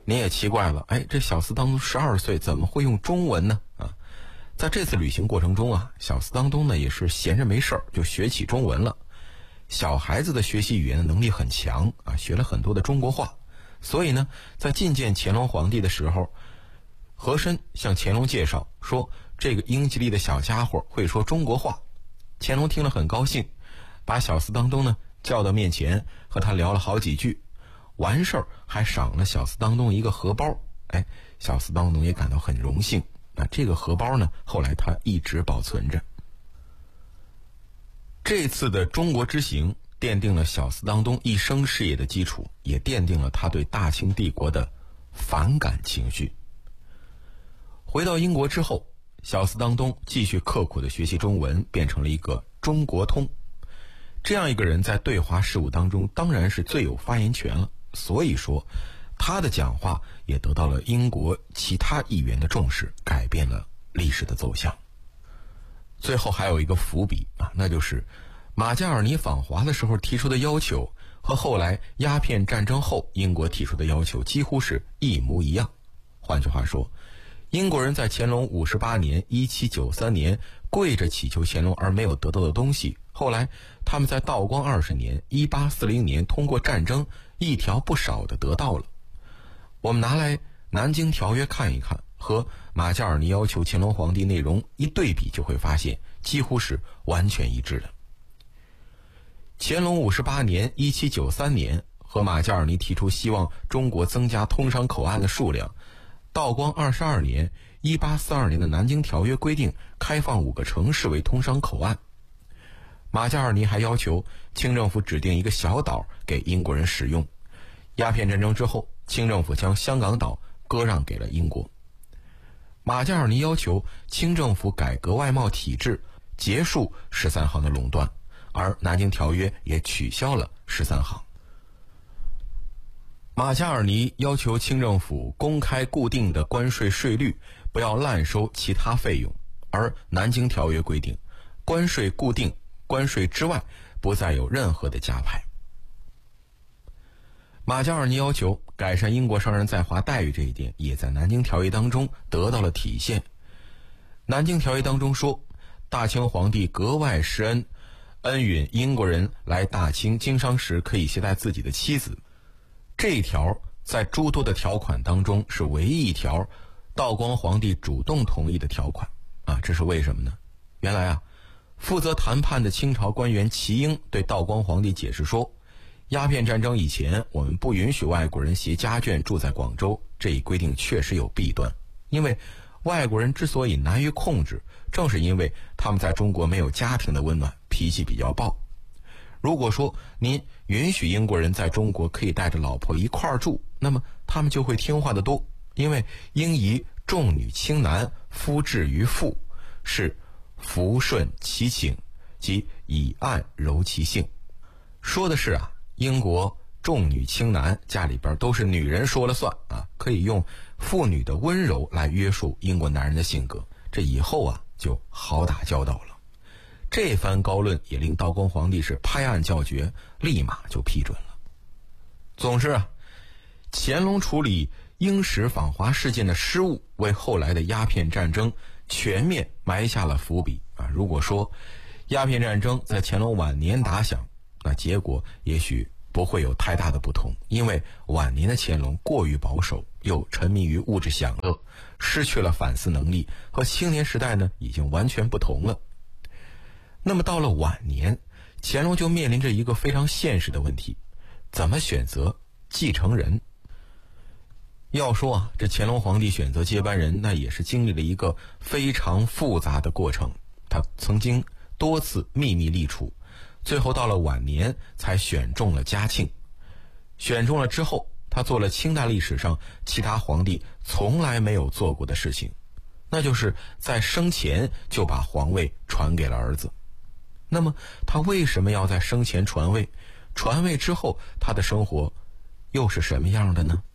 您也奇怪了，这小斯当东12岁怎么会用中文呢？在这次旅行过程中小斯当东呢也是闲着没事儿就学起中文了。小孩子的学习语言的能力很强学了很多的中国话，所以呢，在觐见乾隆皇帝的时候，和珅向乾隆介绍说，这个英吉利的小家伙会说中国话。乾隆听了很高兴，把小斯当东呢叫到面前，和他聊了好几句，完事儿还赏了小斯当东一个荷包。小斯当东也感到很荣幸。这个荷包呢，后来他一直保存着。这次的中国之行奠定了小斯当东一生事业的基础，也奠定了他对大清帝国的反感情绪。回到英国之后，小斯当东继续刻苦地学习中文，变成了一个中国通。这样一个人在对华事务当中当然是最有发言权了，所以说他的讲话也得到了英国其他议员的重视，改变了历史的走向。最后还有一个伏笔那就是马加尔尼访华的时候提出的要求和后来鸦片战争后英国提出的要求几乎是一模一样。换句话说，英国人在乾隆58年1793年跪着祈求乾隆而没有得到的东西，后来他们在道光20年1840年通过战争一条不少的得到了。我们拿来南京条约看一看，和马加尔尼要求乾隆皇帝内容一对比，就会发现几乎是完全一致的。乾隆58年1793年和马加尔尼提出希望中国增加通商口岸的数量，道光22年1842年的南京条约规定开放5个城市为通商口岸。马加尔尼还要求清政府指定一个小岛给英国人使用。鸦片战争之后，清政府将香港岛割让给了英国。马加尔尼要求清政府改革外贸体制，结束13行的垄断，而南京条约也取消了13行。马加尔尼要求清政府公开固定的关税税率，不要滥收其他费用，而南京条约规定，关税固定，关税之外不再有任何的加派。马加尔尼要求改善英国商人在华待遇，这一点也在南京条约当中得到了体现。南京条约当中说，大清皇帝格外施恩，恩允英国人来大清经商时可以携带自己的妻子。这一条在诸多的条款当中是唯一一条道光皇帝主动同意的条款这是为什么呢？原来负责谈判的清朝官员齐英对道光皇帝解释说，鸦片战争以前我们不允许外国人携家眷住在广州，这一规定确实有弊端，因为外国人之所以难于控制，正是因为他们在中国没有家庭的温暖，脾气比较暴。如果说您允许英国人在中国可以带着老婆一块儿住，那么他们就会听话得多，因为应宜重女轻男，夫制于妇，是服顺其请，即以爱柔其性。说的是英国重女轻男，家里边都是女人说了算可以用妇女的温柔来约束英国男人的性格，这以后就好打交道了。这番高论也令道光皇帝是拍案叫绝，立马就批准了。总之乾隆处理英使访华事件的失误，为后来的鸦片战争全面埋下了伏笔如果说鸦片战争在乾隆晚年打响，那结果也许不会有太大的不同，因为晚年的乾隆过于保守，又沉迷于物质享乐，失去了反思能力，和青年时代呢已经完全不同了。那么到了晚年，乾隆就面临着一个非常现实的问题，怎么选择继承人？要说这乾隆皇帝选择接班人，那也是经历了一个非常复杂的过程。他曾经多次秘密立储，最后到了晚年才选中了嘉庆。选中了之后，他做了清代历史上其他皇帝从来没有做过的事情，那就是在生前就把皇位传给了儿子。那么他为什么要在生前传位？传位之后他的生活又是什么样的呢？